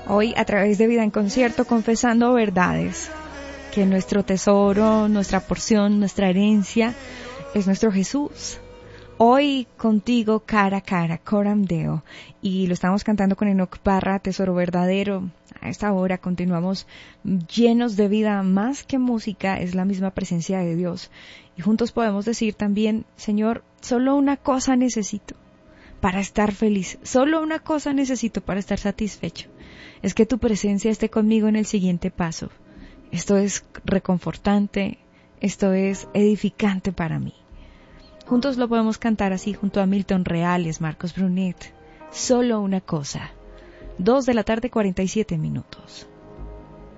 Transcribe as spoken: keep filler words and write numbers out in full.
Hoy a través de Vida en Concierto, confesando verdades, que nuestro tesoro, nuestra porción, nuestra herencia es nuestro Jesús. Hoy contigo cara a cara, coram Deo, y lo estamos cantando con Enoch Parra, Tesoro Verdadero. A esta hora continuamos llenos de vida, más que música, es la misma presencia de Dios. Y juntos podemos decir también, Señor, solo una cosa necesito para estar feliz, solo una cosa necesito para estar satisfecho, es que tu presencia esté conmigo en el siguiente paso. Esto es reconfortante, esto es edificante para mí. Juntos lo podemos cantar así junto a Milton Reales, Marcos Brunet. Solo una cosa. Dos de la tarde, cuarenta y siete minutos.